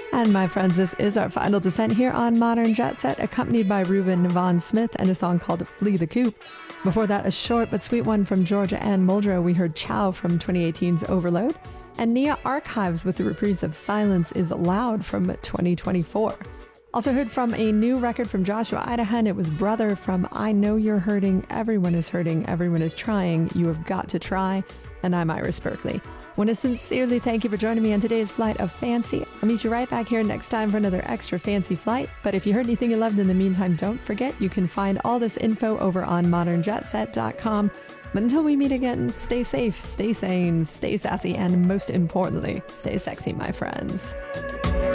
And my friends, this is our final descent here on Modern Jet Set, accompanied by Reuben Von Smith and a song called Flee the Coop. Before that, a short but sweet one from Georgia Ann Muldrow. We heard Chow from 2018's Overload, and Nia Archives with the reprise of Silence is Loud from 2024. Also heard from a new record from Joshua Idahan. It was Brother from I Know You're Hurting, Everyone is Hurting, Everyone is Trying, You Have Got to Try. And I'm Iris Berkeley. Want to sincerely thank you for joining me on today's flight of fancy. I'll meet you right back here next time for another extra fancy flight. But if you heard anything you loved in the meantime, don't forget you can find all this info over on modernjetset.com. But until we meet again, stay safe, stay sane, stay sassy, and most importantly, stay sexy, my friends.